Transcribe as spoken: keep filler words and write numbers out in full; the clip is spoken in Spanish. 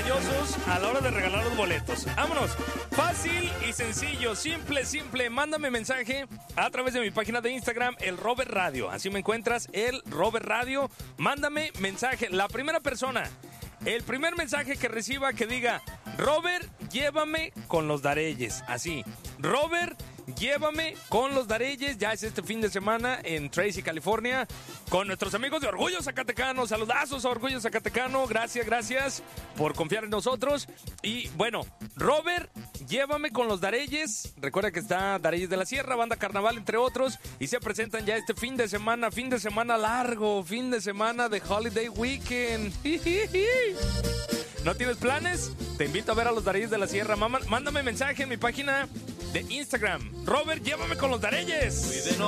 quisquillosos a la hora de regalar los boletos. Vámonos. Fácil y sencillo, simple, simple. Mándame mensaje a través de mi página de Instagram, el Robert Radio. Así me encuentras, el Robert Radio. Mándame mensaje. La primera persona, el primer mensaje que reciba que diga, Robert, llévame con los Dareyes. Así, Robert, llévame con los Dareyes. Ya es este fin de semana en Tracy, California, con nuestros amigos de Orgullo Zacatecano. Saludazos a Orgullo Zacatecano. Gracias, gracias por confiar en nosotros. Y bueno, Robert, llévame con los Dareyes. Recuerda que está Dareyes de la Sierra, Banda Carnaval, entre otros. Y se presentan ya este fin de semana, fin de semana largo, fin de semana de Holiday Weekend. ¿No tienes planes? Te invito a ver a los Dareyes de la Sierra. Mándame mensaje en mi página de Instagram. Robert, llévame con los Dareyes.